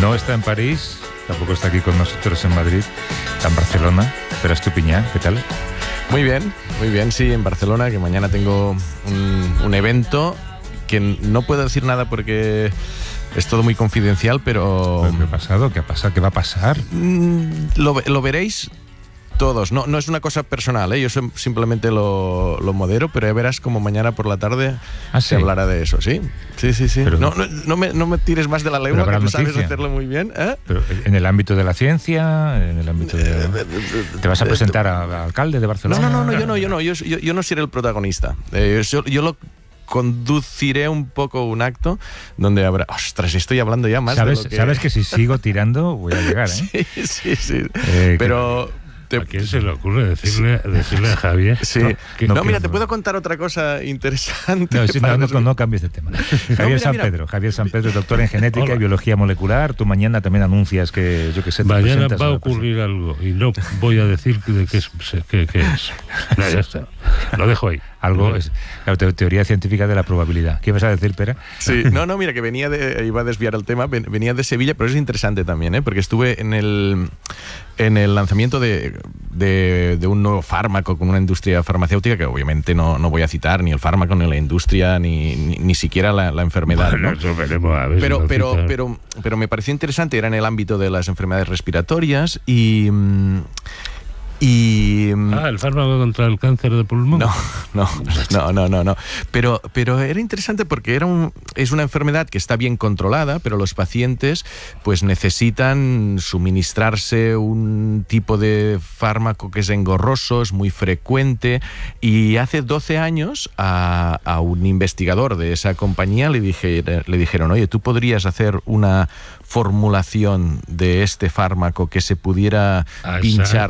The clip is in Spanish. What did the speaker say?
No está en París, tampoco está aquí con nosotros en Madrid, está en Barcelona. Pero Estupiñán, ¿qué tal? Muy bien, sí, en Barcelona, que mañana tengo un evento que no puedo decir nada porque es todo muy confidencial, pero... ¿Qué ha pasado? ¿Qué va a pasar? Lo veréis todos. No es una cosa personal, yo simplemente lo modero, pero ya verás como mañana por la tarde se hablará de eso, ¿sí? Sí. Pero no me tires más de la lengua, que tú sabes hacerlo muy bien. Pero en el ámbito de la ciencia, en el ámbito de... ¿Te vas a presentar a alcalde de Barcelona? No, yo no seré el protagonista. Yo lo conduciré un poco un acto donde habrá... ¡Ostras! Estoy hablando ya más de lo que... Sabes que si sigo tirando voy a llegar, ¿eh? Sí. Pero... ¿A quién se le ocurre decirle a Javier? Sí. Mira, te puedo contar otra cosa interesante. No cambies de tema. Javier San Pedro, doctor en genética y biología molecular. Tú mañana también anuncias que, yo qué sé... Mañana va a ocurrir algo y no voy a decir de qué es. No, ya está. Lo dejo ahí. Algo es teoría científica de la probabilidad. ¿Qué vas a decir, Pera? Sí, mira, que iba a desviar el tema, venía de Sevilla, pero es interesante también, porque estuve en el lanzamiento de un nuevo fármaco con una industria farmacéutica que obviamente no voy a citar, ni el fármaco, ni la industria, ni siquiera la enfermedad. Bueno, eso veremos a ver. Pero me pareció interesante, era en el ámbito de las enfermedades respiratorias y el fármaco contra el cáncer de pulmón. No. Pero era interesante porque es una enfermedad que está bien controlada, pero los pacientes pues necesitan suministrarse un tipo de fármaco que es engorroso, es muy frecuente, y hace 12 años a un investigador de esa compañía le dijeron, oye, tú podrías hacer una formulación de este fármaco que se pudiera pinchar